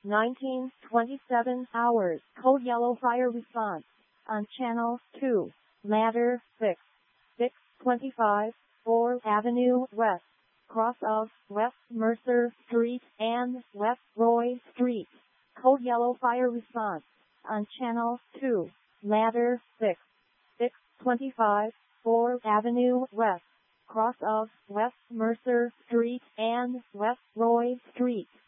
19:27 hours. Code yellow fire response on channel 2. Ladder 6. 625 4 Avenue West. Cross of West Mercer Street and West Roy Street. Code yellow fire response on channel 2. Ladder 6. 625 4 Avenue West. Cross of West Mercer Street and West Roy Street.